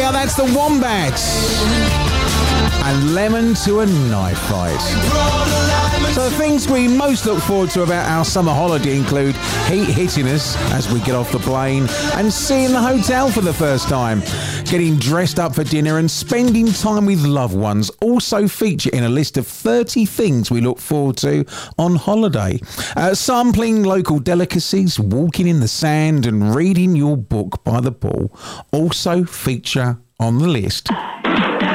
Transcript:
Yeah, that's the Wombats. And Lemon to a Knife Fight. So the things we most look forward to about our summer holiday include heat hitting us as we get off the plane and seeing the hotel for the first time, getting dressed up for dinner and spending time with loved ones also feature in a list of 30 things we look forward to on holiday. Sampling local delicacies, walking in the sand and reading your book by the pool also feature on the list.